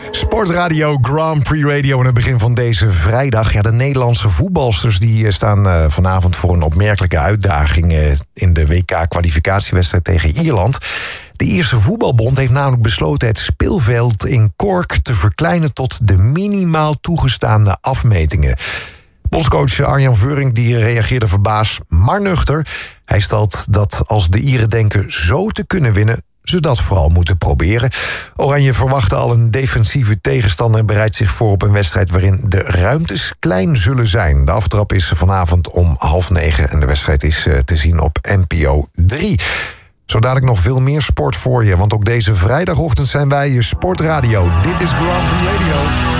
Sportradio, Grand Prix Radio aan het begin van deze vrijdag. Ja, de Nederlandse voetbalsters die staan vanavond voor een opmerkelijke uitdaging in de WK-kwalificatiewedstrijd tegen Ierland. De Ierse voetbalbond heeft namelijk besloten het speelveld in Cork te verkleinen tot de minimaal toegestaande afmetingen. Bondscoach Arjan Veuring die reageerde verbaasd, maar nuchter. Hij stelt dat als de Ieren denken zo te kunnen winnen, ze dat vooral moeten proberen. Oranje verwachtte al een defensieve tegenstander en bereidt zich voor op een wedstrijd waarin de ruimtes klein zullen zijn. De aftrap is vanavond om 20:30 en de wedstrijd is te zien op NPO 3. Zo dadelijk nog veel meer sport voor je, want ook deze vrijdagochtend zijn wij je Sportradio. Dit is Grand Prix Radio.